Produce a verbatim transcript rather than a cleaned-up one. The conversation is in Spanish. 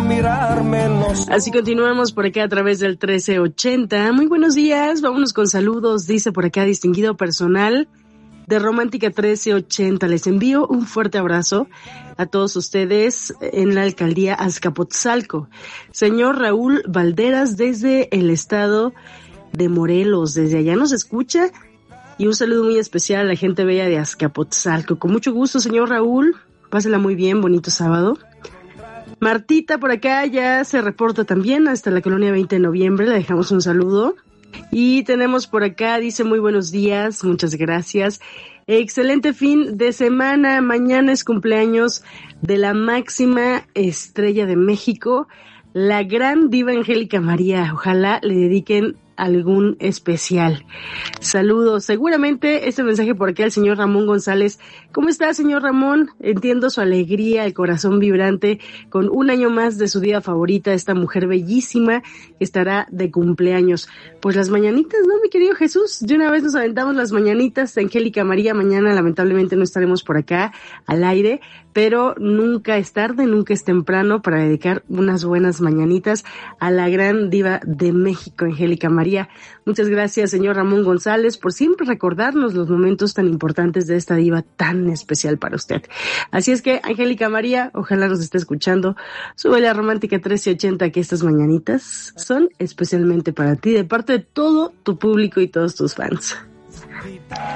mirarme en los... Así continuamos por acá a través del trece ochenta. Muy buenos días, vámonos con saludos, dice por acá distinguido personal de Romántica trece ochenta. Les envío un fuerte abrazo a todos ustedes en la alcaldía Azcapotzalco. Señor Raúl Valderas desde el estado de Morelos, desde allá nos escucha. Y un saludo muy especial a la gente bella de Azcapotzalco. Con mucho gusto, señor Raúl. Pásela muy bien, bonito sábado. Martita por acá ya se reporta también hasta la colonia veinte de noviembre. Le dejamos un saludo. Y tenemos por acá, dice muy buenos días, muchas gracias. Excelente fin de semana. Mañana es cumpleaños de la máxima estrella de México, la gran diva Angélica María. Ojalá le dediquen algún especial. Saludos. Seguramente este mensaje por aquí al señor Ramón González. ¿Cómo está, señor Ramón? Entiendo su alegría, el corazón vibrante con un año más de su día favorita, esta mujer bellísima que estará de cumpleaños. Pues las mañanitas, ¿no, mi querido Jesús? De una vez nos aventamos las mañanitas de Angélica María. Mañana lamentablemente no estaremos por acá al aire, pero nunca es tarde, nunca es temprano para dedicar unas buenas mañanitas a la gran diva de México, Angélica María. Muchas gracias, señor Ramón González, por siempre recordarnos los momentos tan importantes de esta diva tan especial para usted. Así es que, Angélica María, ojalá nos esté escuchando. Súbele a Romántica trece ochenta, que estas mañanitas son especialmente para ti, de parte de todo tu público y todos tus fans.